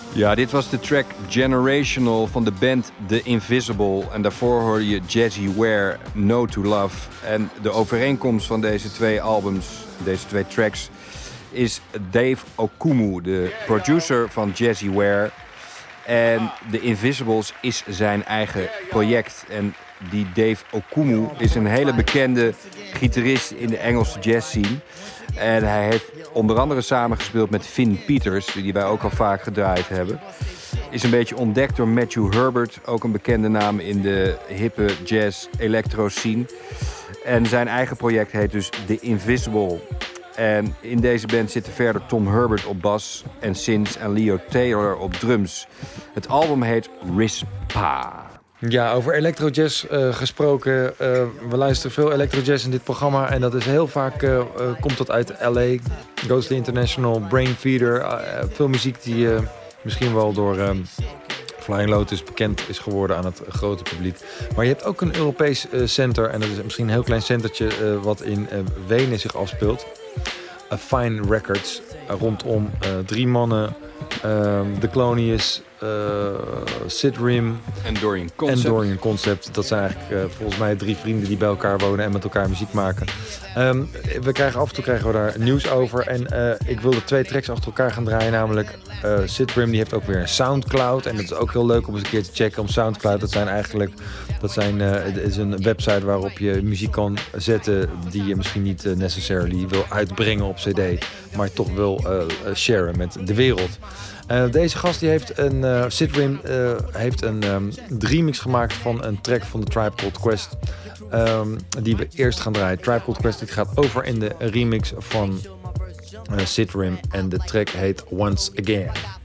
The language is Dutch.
Ja, dit was de track Generational van de band The Invisible. En daarvoor hoorde je Jazzy Ware, No to Love. En de overeenkomst van deze twee albums, deze twee tracks, is Dave Okumu, de producer van Jazzy Ware. En The Invisibles is zijn eigen project. En die Dave Okumu is een hele bekende gitarist in de Engelse jazzscene. En hij heeft onder andere samengespeeld met Finn Peters, die wij ook al vaak gedraaid hebben. Is een beetje ontdekt door Matthew Herbert, ook een bekende naam in de hippe jazz-electro-scene. En zijn eigen project heet dus The Invisible. En in deze band zitten verder Tom Herbert op bas en synths en Leo Taylor op drums. Het album heet Rispa. Ja, over electrojazz gesproken. We luisteren veel electrojazz in dit programma. En dat is heel vaak, komt dat uit LA. Ghostly International, Brainfeeder. Veel muziek die misschien wel door Flying Lotus bekend is geworden aan het grote publiek. Maar je hebt ook een Europees center. En dat is misschien een heel klein centertje wat in Wenen zich afspeelt. Fine Records. Rondom 3 mannen. The Clonius, Sid Rim en Dorian Concept. Dat zijn eigenlijk volgens mij 3 vrienden die bij elkaar wonen en met elkaar muziek maken. Af en toe krijgen we daar nieuws over. En ik wilde 2 tracks achter elkaar gaan draaien. Namelijk Sid Rim, die heeft ook weer een Soundcloud. En dat is ook heel leuk om eens een keer te checken. Om Soundcloud, het is een website waarop je muziek kan zetten die je misschien niet necessarily wil uitbrengen op cd. Maar toch wil sharen met de wereld. Deze gast die heeft Sid Rim heeft een remix gemaakt van een track van de Tribe Called Quest. Die we eerst gaan draaien. Tribe Called Quest, dit gaat over in de remix van Sid Rim. En de track heet Once Again.